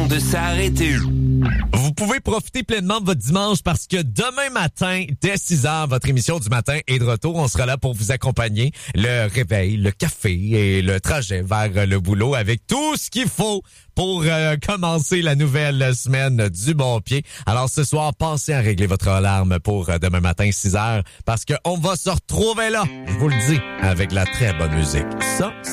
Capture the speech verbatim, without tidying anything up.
de s'arrêter. Vous pouvez profiter pleinement de votre dimanche parce que demain matin, dès six heures, votre émission du matin est de retour. On sera là pour vous accompagner. Le réveil, le café et le trajet vers le boulot avec tout ce qu'il faut pour euh, commencer la nouvelle semaine du bon pied. Alors ce soir, pensez à régler votre alarme pour euh, demain matin, six heures, parce qu'on va se retrouver là, je vous le dis, avec la très bonne musique. Ça,